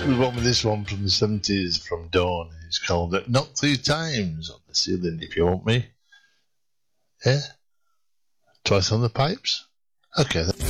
Move on with this one from the 70s from Dawn. It's called Knock 3 Times on the Ceiling If You Want Me. Yeah? Twice on the pipes? Okay then.